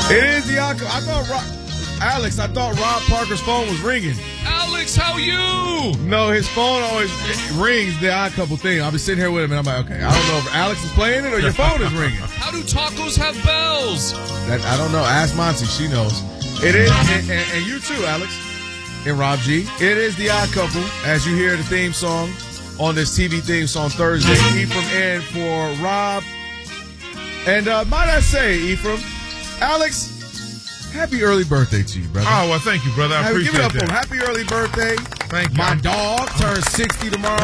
It is the encore. Alex, I thought Rob Parker's phone was ringing. Alex, how you? No, his phone always rings the odd couple thing. I'll be sitting here with him, and I'm like, okay, I don't know if Alex is playing it or your phone is ringing. How do tacos have bells? I don't know. Ask Monty. She knows. It is, and you too, Alex, and Rob G. It is the odd couple, as you hear the theme song on this TV theme song Thursday. Ephraim in for Rob. And might I say, Ephraim, Alex, happy early birthday to you, brother. Oh, well, thank you, brother. I appreciate give it up that. for him. Happy early birthday. Thank you. My dog turns 60 tomorrow.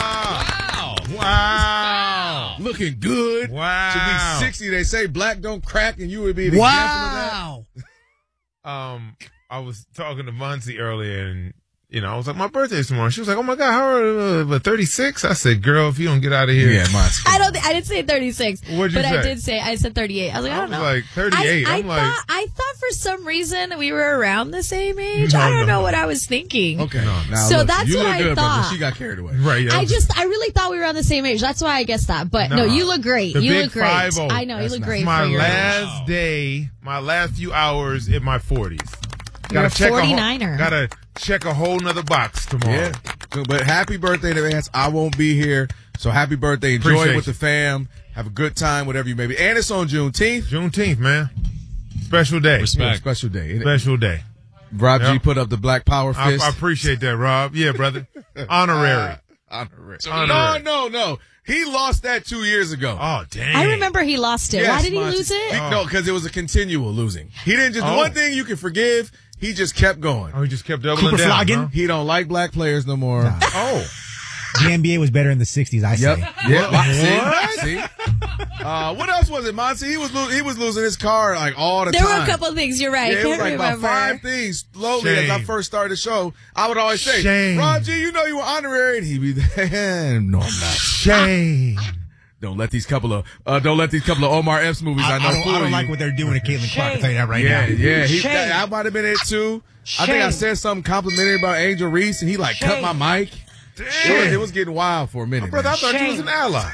Wow. Looking good. Wow. To be 60, they say black don't crack, and you would be an example of that. I was talking to Monty earlier, and I was like, my birthday's tomorrow. She was like, oh my God, how are 36? I said, girl, if you don't get out of here. Yeah, Monty. I didn't say 36. What'd you say? I said 38. I was like, I don't know. Like 38. I thought for some reason we were around the same age. I don't know what I was thinking. Okay. Now, so look, that's you what look I good, thought. Brother. She got carried away. Right. Yeah. I really thought we were on the same age. That's why I guessed that. But no, you look great. The You big look great. 50. I know, you look great my for your last day, my last few hours in my 40s. You're a 49er. Gotta check a whole nother box tomorrow. Yeah. But happy birthday to Vance. I won't be here. So happy birthday. Enjoy Appreciate it with the fam. Have a good time, whatever you may be. And it's on Juneteenth. Juneteenth, man. Special day. Respect. Yeah, special day. Special day. Rob G put up the Black Power fist. I appreciate that, Rob. Yeah, brother. Honorary. Honorary. No. He lost that 2 years ago. Oh, dang. I remember he lost it. Yes, Why did he Monty. lose it? No, because it was a continual losing. He didn't just one thing you can forgive. He just kept going. Oh, he just kept doubling Cooper down. Flogging? Huh? He don't like black players no more. Nah. Oh. The NBA was better in the 60s, I say. Yep. See? What else was it, Monty? He was losing his car like all the There time. were a couple of things. You're right. Yeah, I it was can't like remember. about 5 things. Slowly, as I first started the show, I would always say, Shame. Rob G, you know you were honorary. And he'd be there. No, I'm not. Shame. Don't let these couple of Omar Epps movies I don't like what they're doing to Caitlin Clark. I'll tell you that right now. Yeah. I might have been there too. I think I said something complimentary about Angel Reese, and he cut my mic. It was getting wild for a minute. Brother, I thought you was an ally.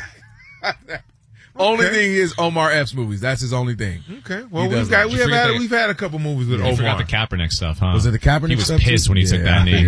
Only thing is Omar Epps movies. That's his only thing. Okay. Well, we've had a couple movies with Omar. You forgot the Kaepernick stuff, huh? Was it the Kaepernick He was stuff pissed too? when he took that knee.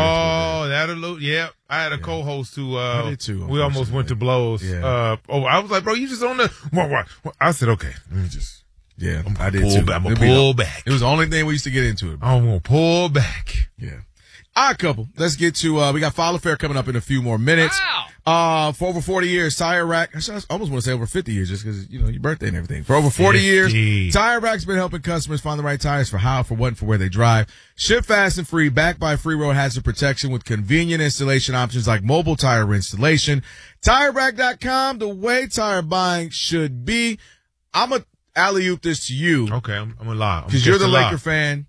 Yeah. I had a co-host who, I did too, we almost went to blows. Yeah. I was like, bro, you just on the, what? I said, okay, let me just. Yeah, I did too. I'm going to pull back. It was the only thing we used to get into it. I'm going to pull back. Yeah. All right, couple. Let's get to, we got Follow Fair coming up in a few more minutes. Wow. For over 40 years, Tire Rack, I almost want to say over 50 years just because, your birthday and everything. For over 40 years, Tire Rack's been helping customers find the right tires for how, for what, and for where they drive. Ship fast and free, backed by free road hazard protection with convenient installation options like mobile tire installation. TireRack.com, the way tire buying should be. I'm going to alley-oop this to you. Okay, I'm going to lie. Because you're the Laker fan.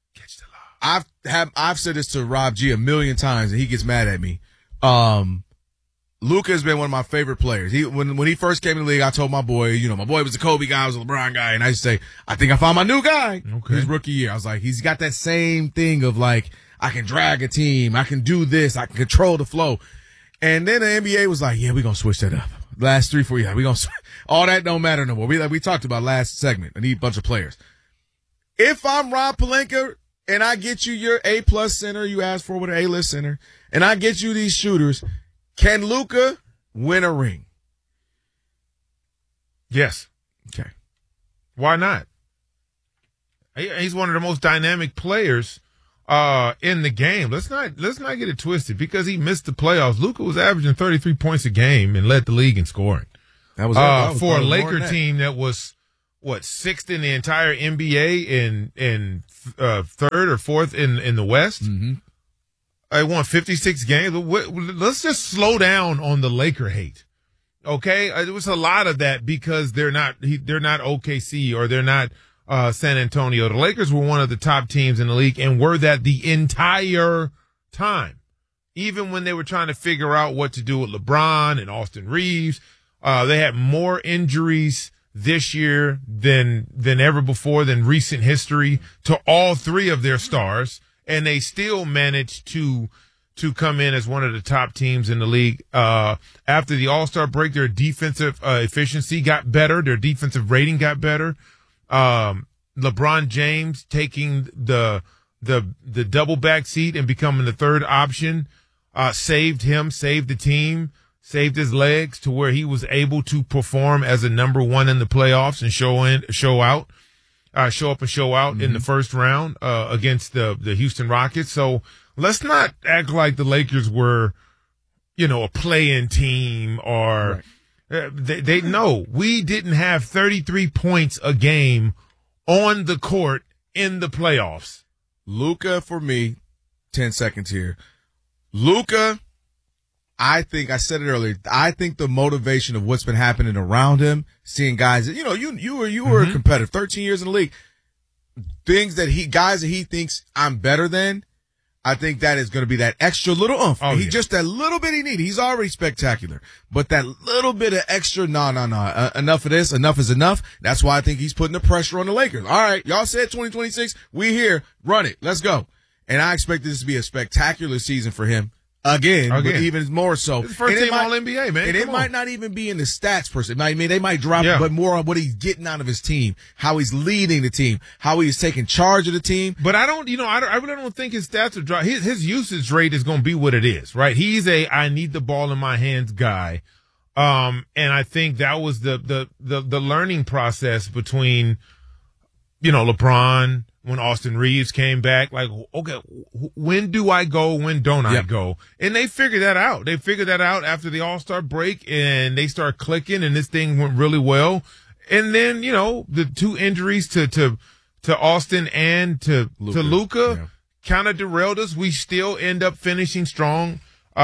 I've said this to Rob G a million times, and he gets mad at me. Luka has been one of my favorite players. When he first came in the league, I told my boy, my boy was the Kobe guy, I was a LeBron guy, and I used to say, I think I found my new guy. Okay. His rookie year. I was like, he's got that same thing of like, I can drag a team, I can do this, I can control the flow. And then the NBA was like, yeah, we're going to switch that up. Last 3-4 years, we're going to all that don't matter no more. We talked about last segment. I need a bunch of players. If I'm Rob Pelinka, and I get you your A-plus center you asked for with an A-list center, and I get you these shooters, can Luka win a ring? Yes. Okay. Why not? He's one of the most dynamic players in the game. Let's not get it twisted. Because he missed the playoffs, Luka was averaging 33 points a game and led the league in scoring. That was for a Laker team that was sixth in the entire NBA in third or fourth in the West. Mm-hmm. I won 56 games. Let's just slow down on the Laker hate. Okay, there was a lot of that because they're not OKC or they're not San Antonio. The Lakers were one of the top teams in the league and were that the entire time. Even when they were trying to figure out what to do with LeBron and Austin Reeves, they had more injuries this year than ever before, than recent history, to all three of their stars, and they still managed to come in as one of the top teams in the league. After the All-Star break, their defensive efficiency got better, their defensive rating got better. LeBron James taking the double back seat and becoming the third option saved the team, saved his legs to where he was able to perform as a number one in the playoffs and show up and show out in the first round against the Houston Rockets. So let's not act like the Lakers were, a play-in team or they know we didn't have 33 points a game on the court in the playoffs. Luka, for me, 10 seconds here. Luka, I think I said it earlier. I think the motivation of what's been happening around him, seeing guys that, you were a competitor, 13 years in the league. Guys that he thinks I'm better than, I think that is going to be that extra little oomph. Just that little bit he needed. He's already spectacular. But that little bit of extra, no. Enough of this. Enough is enough. That's why I think he's putting the pressure on the Lakers. All right. Y'all said 2026. We here. Run it. Let's go. And I expect this to be a spectacular season for him. Again, but even more so. It's the first team All-NBA, man. And it might not even be in the stats per se. I mean, they might drop it, but more on what he's getting out of his team, how he's leading the team, how he's taking charge of the team. But I really don't think his stats are drop. His usage rate is going to be what it is, right? He's I need the ball in my hands guy. And I think that was the learning process between, LeBron, when Austin Reeves came back, like, okay, when do I go? When don't I go? And they figured that out. They figured that out after the All-Star break, and they start clicking, and this thing went really well. And then, the two injuries to Austin and to Luka kind of derailed us. We still end up finishing strong,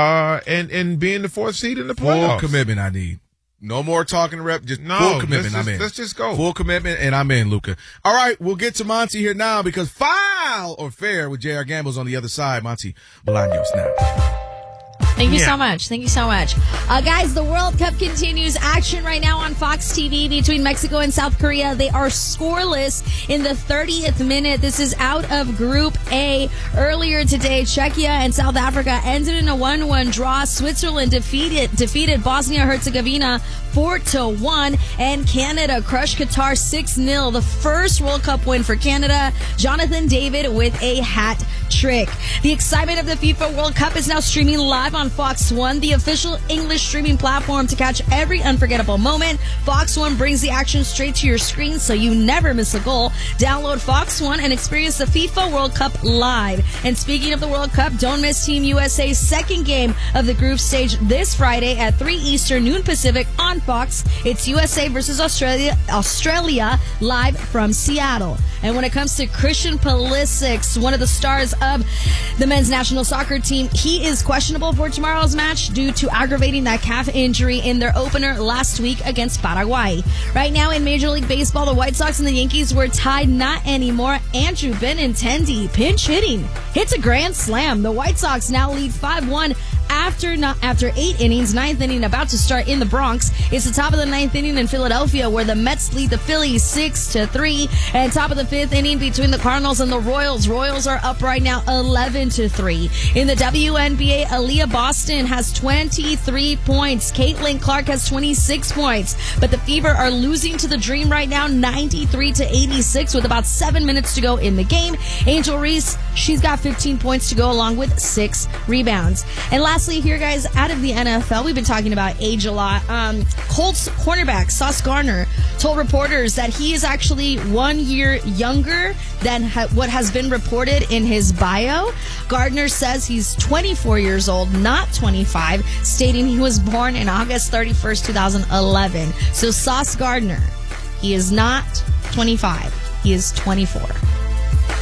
and being the fourth seed in the playoffs. Full commitment I need. No more talking rep, just full commitment. I'm in. Let's just go. Full commitment, and I'm in, Luka. All right, we'll get to Monty here now because Foul or Fair with J.R. Gamble's on the other side. Monty Bolaños now. Thank you so much. Thank you so much. Guys, the World Cup continues. Action right now on Fox TV between Mexico and South Korea. They are scoreless in the 30th minute. This is out of Group A. Earlier today, Czechia and South Africa ended in a 1-1 draw. Switzerland defeated Bosnia-Herzegovina 4-1, and Canada crushed Qatar 6-0. The first World Cup win for Canada. Jonathan David with a hat trick. The excitement of the FIFA World Cup is now streaming live on Fox One, the official English streaming platform to catch every unforgettable moment. Fox One brings the action straight to your screen so you never miss a goal. Download Fox One and experience the FIFA World Cup live. And speaking of the World Cup, don't miss Team USA's second game of the group stage this Friday at 3 Eastern, noon Pacific on Fox. It's USA versus Australia live from Seattle. And when it comes to Christian Pulisic, one of the stars of the men's national soccer team, he is questionable for tomorrow's match due to aggravating that calf injury in their opener last week against Paraguay. Right now in Major League Baseball, the White Sox and the Yankees were tied not anymore. Andrew Benintendi, pinch hitting, hits a grand slam. The White Sox now lead 5-1 after 8 innings. Ninth inning about to start in the Bronx. It's the top of the ninth inning in Philadelphia where the Mets lead the Phillies 6-3. And top of the fifth inning between the Cardinals and the Royals. Royals are up right now 11-3. In the WNBA, Aaliyah Boston has 23 points. Caitlin Clark has 26 points. But the Fever are losing to the Dream right now 93-86 with about 7 minutes to go in the game. Angel Reese, she's got 15 points to go along with 6 rebounds. And lastly here, guys, out of the NFL, we've been talking about age a lot. Colts cornerback Sauce Gardner told reporters that he is actually 1 year younger than what has been reported in his bio. Gardner says he's 24 years old, not 25, stating he was born in August 31st, 2011. So Sauce Gardner, he is not 25. He is 24.